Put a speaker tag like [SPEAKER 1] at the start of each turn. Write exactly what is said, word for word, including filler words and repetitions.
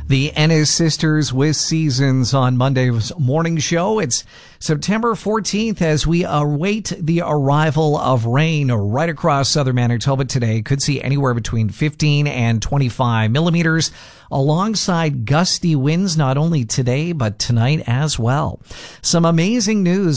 [SPEAKER 1] The Ennis Sisters with Seasons on Monday's morning show. It's September fourteenth as we await the arrival of rain right across southern Manitoba today. Could see anywhere between fifteen and twenty-five millimeters alongside gusty winds not only today but tonight as well. Some amazing news